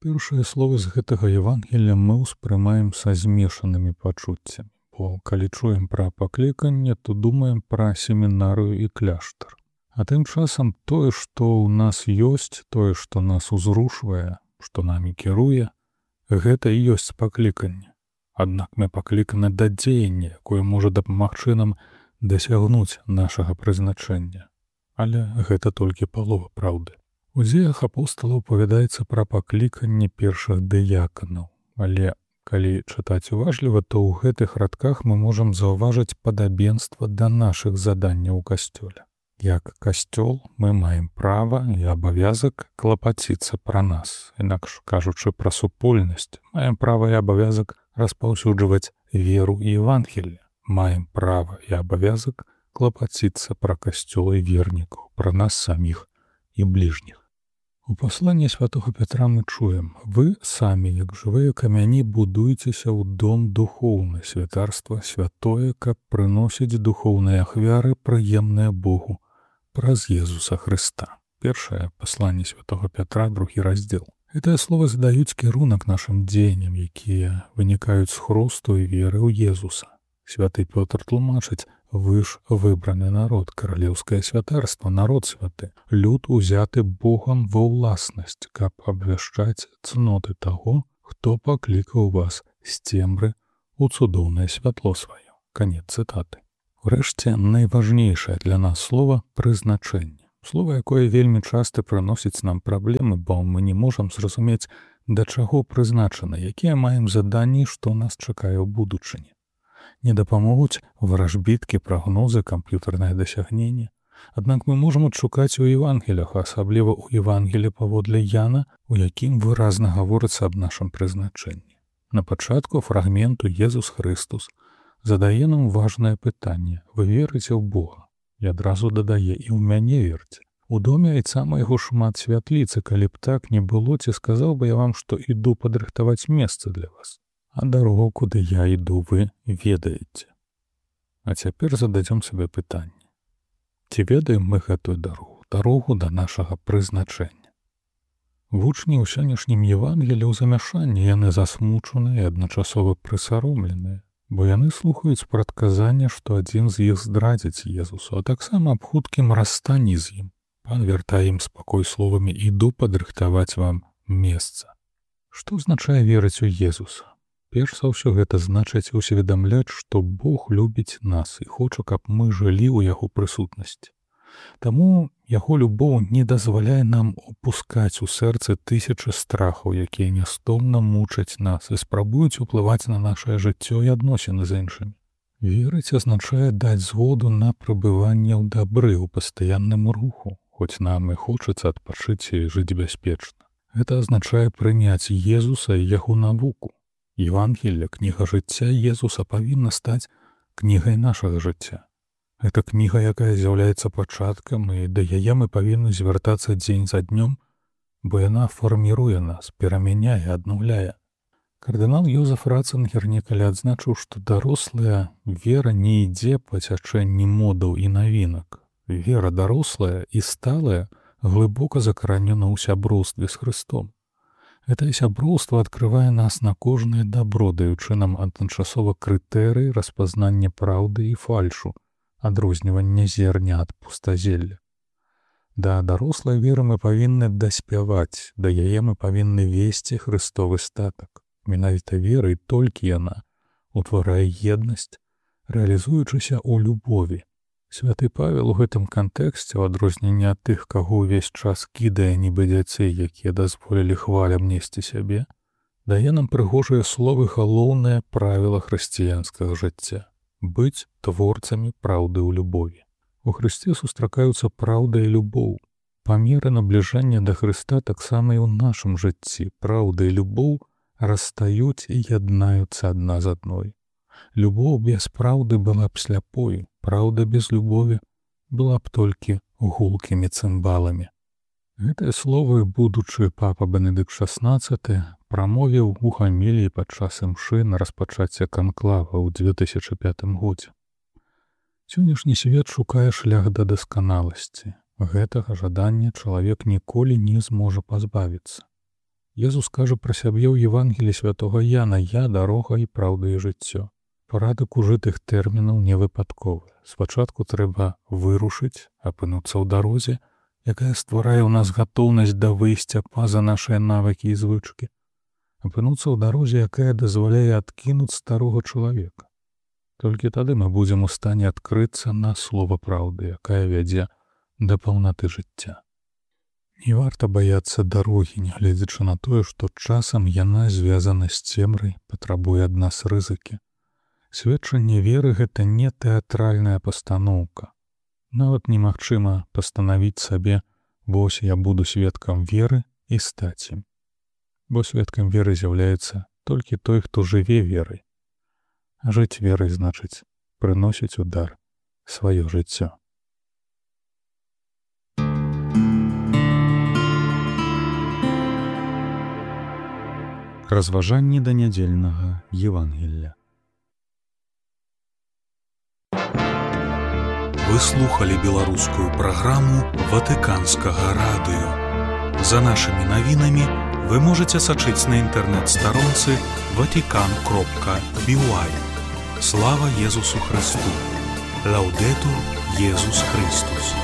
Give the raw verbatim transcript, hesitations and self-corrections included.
Першыя словы з гэтага Евангелія мы ўспрымаем са змешанымі пачуццямі, бо калі чуем пра пакліканне, то думаем пра семінарыю і кляштар. А тым часам тое, што ў нас ёсць, тое, што нас узрушвае, што намі кіруе, гэта і ёсць пакліканне. Аднак мы пакліканы да дзеяння, якое можа дапамагчы нам дасягнуць нашага прызначэння. Але гэта толькі палова праўды. У дзеях апосталаў апавядаецца пра пакліканне першых дыяканаў, але калі чытаць уважліва, то ў гэтых радках мы можам заўважыць падабенства да нашых заданняў у касцёле. Як касцёл мы маем права і абавязак клапаціцца пра нас, інакш кажучы пра супольнасць, маем права і абавязак распаўсюджваць веру і Евангелие, маем права і абавязак клапаціцца пра касцёл і вернікаў, пра нас саміх і бліжніх. У пасланні святого Петра мы чуем: «Вы самі, як жывыя камяні, будуйцеся ў дом духоўны, святарства святое, каб прыносіць духоўныя ахвяры, прыемныя Богу, праз Езуса Хрыста». Першае пасланне святого Петра, другі раздзел. Гэтыя словы задаюць кірунак нашым дзеянням, якія вынікаюць з хросту і веры ў Езуса. Святы Пётр тлумачыць: «Вы ж выбраны народ, каралеўскае святарства, народ святы, люд узяты Богам ва ўласнасць, каб абвяшчаць цноты таго, хто паклікаў вас з цемры ў цудоўнае святло сваё». Канец цытаты. Урэшце, найважнейшае для нас слова — прызначэнне. Слова, якое вельмі часта прыносіць нам праблемы, бо мы не можам зразумець, да чаго прызначаны, якія маем заданні, што нас чакае ў будучыні. Не дапамогуць варажбіткі, прагнозы, камп'ютарнае дасягненне. Аднак мы можам адшукаць у Евангеліях, асабліва ў Евангелі паводле Яна, у якім выразна гаворыцца аб нашым прызначэнні. На пачатку фрагменту Езус Христус задае нам важнае пытанне: «Вы верыце ў Бога?» І адразу дадае: «І ў мяне верце». У доме айца майго шмат святліцы, калі б так не было, ці сказаў бы я вам, што іду падрыхтаваць месца для вас. А дарогу, куды я іду, вы ведаеце». А цяпер зададзём сабе пытанне: ці ведаем мы гэтую дарогу, дарогу да нашага прызначэння? Вучні ў сённяшнім Евангелі ў замяшанні, яны засмучаныя і адначасова прысаромленыя, бо яны слухаюць прадказанне, што адзін з іх здрадзіць Езусу, а таксама аб хуткім расстанні з ім. Пан вяртае ім спакой словамі: «Іду падрыхтаваць вам месца». Што азначае верыць у Езуса? Перш за ўсё, гэта значыць усведамляць, што Бог любіць нас і хоча, каб мы жылі ў яго прысутнасці. Таму яго любоў не дазваляе нам упускаць у сэрцы тысячы страхаў, якія нястомна мучаць нас і спрабуюць уплываць на нашае жыццё і адносіны з іншымі. Верыць азначае даць згоду на прабыванне ў дабры, у пастаянным руху, хоць нам і хочацца адпачыць і жыць бяспечна. Гэта азначае прыняць Езуса і яго навуку. Евангелие, кніга жыцця Езуса, павінна стаць кнігай нашага жыцця. Гэта кніга, якая з'яўляецца пачаткам, і да яе мы павінны звяртацца дзень за днём, бо яна фарміруе нас, перамяняе, аднаўляе. Кардынал Йозеф Ратцынгер некалі адзначыў, што дарослая вера не ідзе па цячэнні модаў і навінак. Вера дарослая і сталая глыбока закаранена ў сяброўстве з Хрыстом. Гэтае сяброўства адкрывае нас на кожнае дабро, даючы нам адначасова крытэрыі распазнання праўды і фальшу, адрознівання зерня ад пустазелля. Да дарослай веры мы павінны даспяваць, да яе мы павінны весці Хрыстовы статак. Менавіта вера, і толькі яна, утварае еднасць, рэалізуючыся ў любові. Святы Павел у гэтым кантэксце, у адрозненне ад тых, каго ўвесь час кідае нібы дзяцей, якія дазволілі хвалям несці сябе, дае нам прыгожыя словы галоўнае правіла хрысціянскага жыцця — быць творцамі праўды ў любові. У Хрысце сустракаюцца праўда і любоў. Па меры набліжання да Хрыста таксама і ў нашым жыцці праўда і любоў расстаюць і яднаюцца адна з адной. Любоў без праўды была б сляпой, праўда без любові была б толькі гулкімі цымбаламі. Гэтыя словы будучы папа Бенедыкт шаснаццаты прамовіў у гаміліі падчас імшы на распачацце канклава ў дзве тысячы пятым годзе. Сённяшні свет шукае шлях да дасканаласці. Гэтага жадання чалавек ніколі не зможа пазбавіцца. Езус кажа пра сябе ў Евангелі святога Яна: «Я дарога і праўда і жыццё». Парадак ужытых тэрмінаў не выпадковы. Спачатку трэба вырушыць, апынуцца ў дарозе, якая стварае ў нас гатоўнасць да выйсця па-за нашыя навыкі і звычкі. Апынуцца ў дарозе, якая дазваляе адкінуць старога чалавека. Толькі тады мы будзем у стане адкрыцца на слова праўды, якая вядзе да паўнаты жыцця. Не варта баяцца дарогі, нягледзячы на тое, што часам яна звязана з цемрай, патрабуе ад нас рызыкі. Сведчанне веры — гэта не тэатральная пастаноўка. Нават немагчыма пастанавіць сабе: «Вось я буду сведкам веры» і стаць ім. Бо сведкам веры з'яўляецца толькі той, хто жыве верай. А жыць верай значыць прыносіць у дар сваё жыццё. Разважанні да нядзельнага Евангелля. Вы слухали беларускую праграму Ватыканскага радыё. За нашымі навінамі вы можаце сачыць на інтэрнэт-старонцы ватикан кропка би уай. Слава Езусу Христу! Лаўдетур Езус Христус!